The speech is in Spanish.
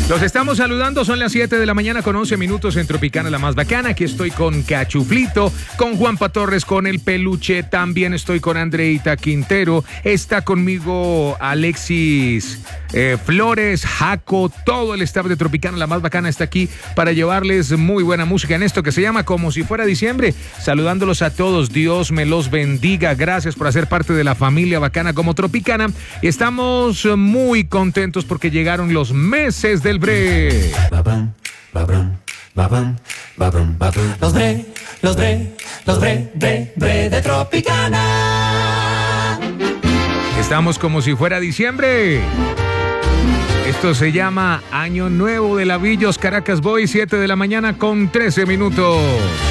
Los estamos saludando, son las 7 de la mañana con 11 minutos en Tropicana, la más bacana. Aquí estoy con Cachuflito, con Juanpa Torres, con el Peluche, también estoy con Andreita Quintero, está conmigo Alexis Flores, Jaco, todo el staff de Tropicana, la más bacana está aquí para llevarles muy buena música en esto que se llama Como si fuera diciembre. Saludándolos a todos, Dios me los bendiga, gracias por hacer parte de la familia bacana como Tropicana. Estamos muy contentos porque llegaron los meses del break. Los bre de Tropicana. Estamos como si fuera diciembre. Esto se llama Año Nuevo de Lavillos, Caracas Boys, 7 de la mañana con 13 minutos.